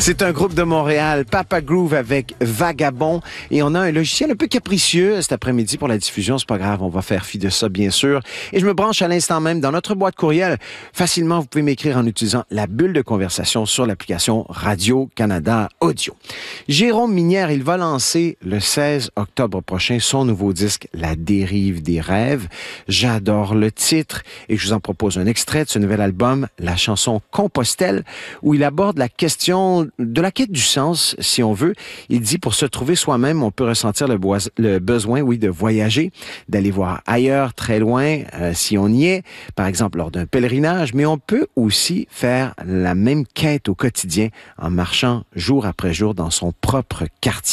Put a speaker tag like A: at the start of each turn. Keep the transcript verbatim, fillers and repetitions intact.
A: C'est un groupe de Montréal, Papa Groove avec Vagabond. Et on a un logiciel un peu capricieux cet après-midi pour la diffusion. C'est pas grave, on va faire fi de ça, bien sûr. Et je me branche à l'instant même dans notre boîte courriel. Facilement, vous pouvez m'écrire en utilisant la bulle de conversation sur l'application Radio-Canada Audio. Jérôme Minière, il va lancer le seize octobre prochain son nouveau disque La dérive des rêves. J'adore le titre et je vous en propose un extrait de ce nouvel album, la chanson Compostelle, où il aborde la question de la quête du sens, si on veut. Il dit, pour se trouver soi-même, on peut ressentir le, bois- le besoin, oui, de voyager, d'aller voir ailleurs, très loin, euh, si on y est, par exemple lors d'un pèlerinage, mais on peut aussi faire la même quête au quotidien en marchant jour après jour dans son propre quartier.